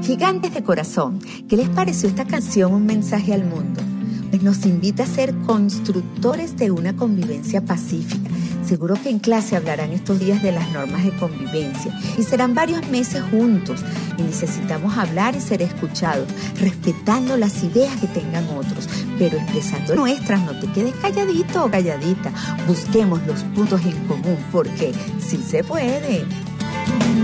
Gigantes de corazón, ¿qué les pareció esta canción, Un mensaje al mundo? Pues nos invita a ser constructores de una convivencia pacífica. Seguro que en clase hablarán estos días de las normas de convivencia y serán varios meses juntos y necesitamos hablar y ser escuchados, respetando las ideas que tengan otros, pero expresando nuestras. No te quedes calladito o calladita, busquemos los puntos en común porque sí se puede.